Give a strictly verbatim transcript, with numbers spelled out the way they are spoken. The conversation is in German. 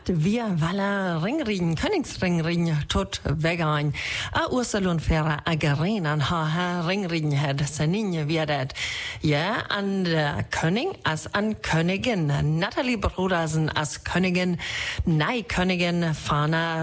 wir walla ringring, Königsringring tot vegan. A Ursalun fera agrenan ha ha ringring had saninje viedet. Ja, an der König as an Königin. Natalie Brodersen as Königin, Nei Königin, Fana